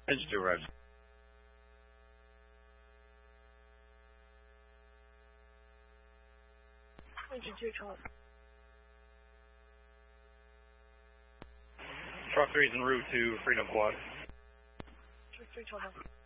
Engine 2 arrives. Engine 2 Charlie. Truck 3 is en route to Freedom Quad. Truck 3 Charlie.